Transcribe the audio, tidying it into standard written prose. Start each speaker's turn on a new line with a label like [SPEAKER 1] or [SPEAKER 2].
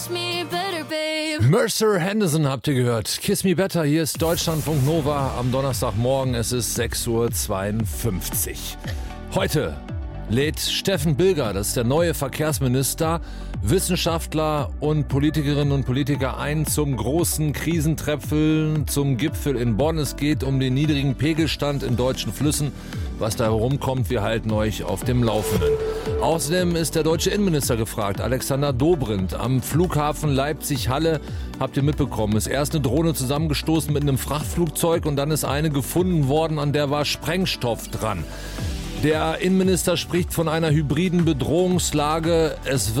[SPEAKER 1] Me better, babe.
[SPEAKER 2] Mercer Henderson habt ihr gehört. Kiss Me Better, hier ist Deutschlandfunk Nova am Donnerstagmorgen. Es ist 6:52 Uhr. Heute lädt Steffen Bilger, das ist der neue Verkehrsminister, Wissenschaftler und Politikerinnen und Politiker ein zum großen Krisentreffen, zum Gipfel in Bonn. Es geht um den niedrigen Pegelstand in deutschen Flüssen. Was da herumkommt, wir halten euch auf dem Laufenden. Außerdem ist der deutsche Innenminister gefragt, Alexander Dobrindt. Am Flughafen Leipzig-Halle, habt ihr mitbekommen, ist erst eine Drohne zusammengestoßen mit einem Frachtflugzeug und dann ist eine gefunden worden, an der war Sprengstoff dran. Der Innenminister spricht von einer hybriden Bedrohungslage. Es